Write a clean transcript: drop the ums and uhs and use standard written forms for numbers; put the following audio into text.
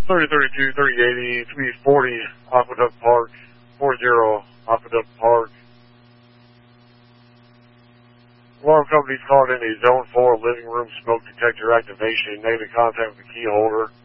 3032, 3080, 340, Aqueduct Park, 40, Aqueduct Park. Alarm company's called in a Zone 4 living room smoke detector activation. Negative contact with the key holder.